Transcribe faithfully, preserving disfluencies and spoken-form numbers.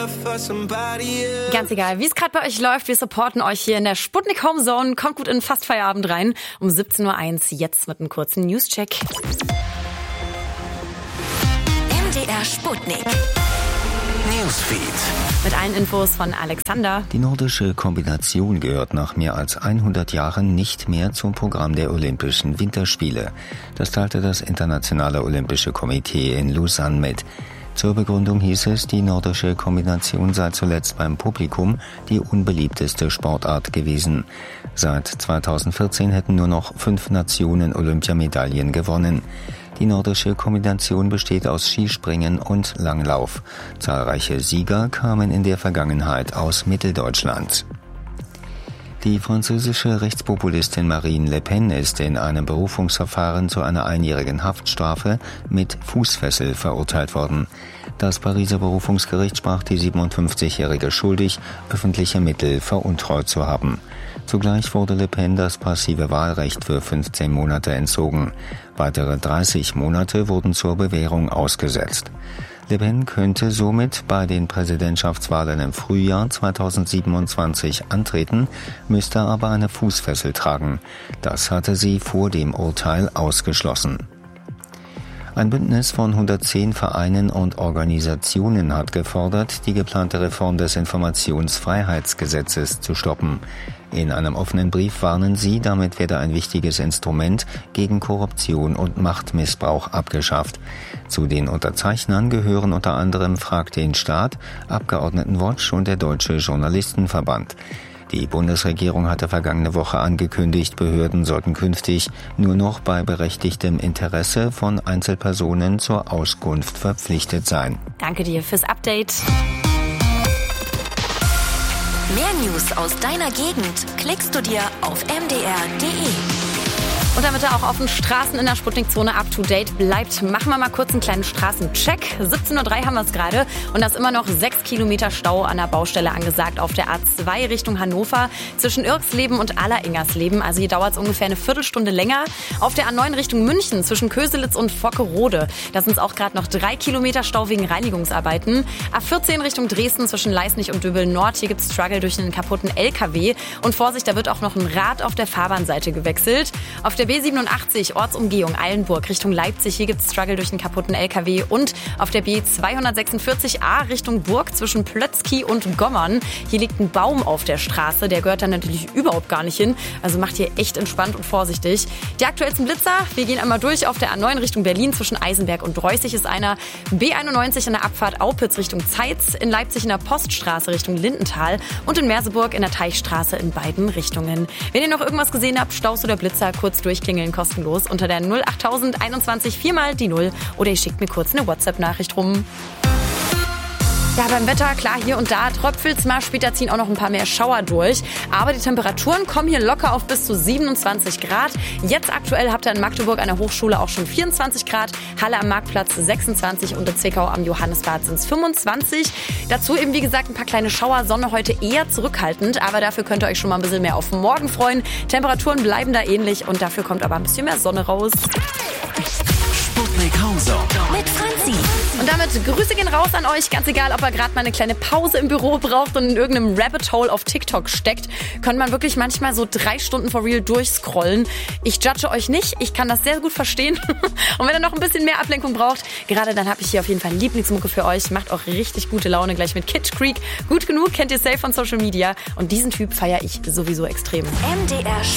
Ganz egal, wie es gerade bei euch läuft, wir supporten euch hier in der Sputnik Home Zone. Kommt gut in fast Feierabend rein. Um siebzehn Uhr eins jetzt mit einem kurzen Newscheck. M D R Sputnik Newsfeed. Mit allen Infos von Alexander. Die nordische Kombination gehört nach mehr als hundert Jahren nicht mehr zum Programm der Olympischen Winterspiele. Das teilte das Internationale Olympische Komitee in Lausanne mit. Zur Begründung hieß es, die nordische Kombination sei zuletzt beim Publikum die unbeliebteste Sportart gewesen. Seit zweitausendvierzehn hätten nur noch fünf Nationen Olympiamedaillen gewonnen. Die nordische Kombination besteht aus Skispringen und Langlauf. Zahlreiche Sieger kamen in der Vergangenheit aus Mitteldeutschland. Die französische Rechtspopulistin Marine Le Pen ist in einem Berufungsverfahren zu einer einjährigen Haftstrafe mit Fußfessel verurteilt worden. Das Pariser Berufungsgericht sprach die siebenundfünfzigjährige schuldig, öffentliche Mittel veruntreut zu haben. Zugleich wurde Le Pen das passive Wahlrecht für fünfzehn Monate entzogen. Weitere dreißig Monate wurden zur Bewährung ausgesetzt. Le Pen könnte somit bei den Präsidentschaftswahlen im Frühjahr zweitausendsiebenundzwanzig antreten, müsste aber eine Fußfessel tragen. Das hatte sie vor dem Urteil ausgeschlossen. Ein Bündnis von hundertzehn Vereinen und Organisationen hat gefordert, die geplante Reform des Informationsfreiheitsgesetzes zu stoppen. In einem offenen Brief warnen sie, damit werde ein wichtiges Instrument gegen Korruption und Machtmissbrauch abgeschafft. Zu den Unterzeichnern gehören unter anderem Frag den Staat, Abgeordnetenwatch und der Deutsche Journalistenverband. Die Bundesregierung hatte vergangene Woche angekündigt, Behörden sollten künftig nur noch bei berechtigtem Interesse von Einzelpersonen zur Auskunft verpflichtet sein. Danke dir fürs Update. Mehr News aus deiner Gegend klickst du dir auf m d r punkt d e. Und damit er auch auf den Straßen in der Sputnik-Zone up-to-date bleibt, machen wir mal kurz einen kleinen Straßencheck. siebzehn Uhr drei haben wir es gerade und da ist immer noch sechs Kilometer Stau an der Baustelle angesagt auf der A zwei Richtung Hannover zwischen Irksleben und Alleringers-Leben. Also hier dauert es ungefähr eine Viertelstunde länger. Auf der A neun Richtung München zwischen Köselitz und Fockerode. Da sind es auch gerade noch drei Kilometer Stau wegen Reinigungsarbeiten. A vierzehn Richtung Dresden zwischen Leisnig und Döbeln-Nord. Hier gibt es Struggle durch einen kaputten L K W. Und Vorsicht, da wird auch noch ein Rad auf der Fahrbahnseite gewechselt. Auf der B siebenundachtzig Ortsumgehung Eilenburg Richtung Leipzig. Hier gibt es Struggle durch einen kaputten L K W. Und auf der B zweihundertsechsundvierzig A Richtung Burg zwischen Plötzky und Gommern. Hier liegt ein Baum auf der Straße. Der gehört dann natürlich überhaupt gar nicht hin. Also macht hier echt entspannt und vorsichtig. Die aktuellsten Blitzer, wir gehen einmal durch. Auf der A neun Richtung Berlin zwischen Eisenberg und Reußig ist einer. B einundneunzig an der Abfahrt Aupitz Richtung Zeitz. In Leipzig in der Poststraße Richtung Lindenthal. Und in Merseburg in der Teichstraße in beiden Richtungen. Wenn ihr noch irgendwas gesehen habt, Staus oder Blitzer, kurz durchklingeln, kostenlos unter der null achttausend einundzwanzig viermal die null oder ihr schickt mir kurz eine WhatsApp-Nachricht rum. Ja, beim Wetter, klar, hier und da tröpfelt's mal. Später ziehen auch noch ein paar mehr Schauer durch. Aber die Temperaturen kommen hier locker auf bis zu siebenundzwanzig Grad. Jetzt aktuell habt ihr in Magdeburg an der Hochschule auch schon vierundzwanzig Grad. Halle am Marktplatz sechsundzwanzig und in Zwickau am Johannisbad sind's fünfundzwanzig. Dazu eben, wie gesagt, ein paar kleine Schauer. Sonne heute eher zurückhaltend. Aber dafür könnt ihr euch schon mal ein bisschen mehr auf morgen freuen. Temperaturen bleiben da ähnlich und dafür kommt aber ein bisschen mehr Sonne raus. Sputnik Home Zone mit Franzi. Und damit Grüße gehen raus an euch. Ganz egal, ob ihr gerade mal eine kleine Pause im Büro braucht und in irgendeinem Rabbit Hole auf TikTok steckt, kann man wirklich manchmal so drei Stunden for real durchscrollen. Ich judge euch nicht. Ich kann das sehr gut verstehen. Und wenn ihr noch ein bisschen mehr Ablenkung braucht, gerade dann habe ich hier auf jeden Fall Lieblingsmucke für euch. Macht auch richtig gute Laune gleich mit Kitsch Creek. Gut genug kennt ihr safe von Social Media. Und diesen Typ feiere ich sowieso extrem. M D R